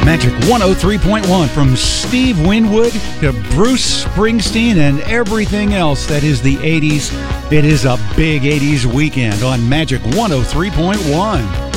Magic 103.1, from Steve Winwood to Bruce Springsteen and everything else that is the 80s. It is a big 80s weekend on Magic 103.1.